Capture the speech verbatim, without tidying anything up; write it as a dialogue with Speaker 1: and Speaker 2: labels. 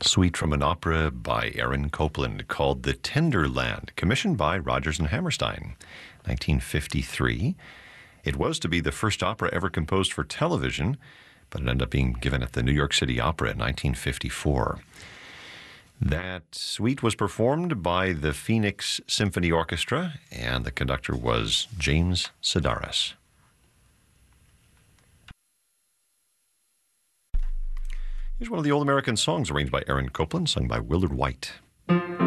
Speaker 1: Suite from an opera by Aaron Copland called The Tender Land, commissioned by Rodgers and Hammerstein, nineteen fifty-three. It was to be the first opera ever composed for television, but it ended up being given at the New York City Opera in nineteen fifty-four. That suite was performed by the Phoenix Symphony Orchestra, and the conductor was James Sedaris. Here's one of the old American songs arranged by Aaron Copland, sung by Willard White.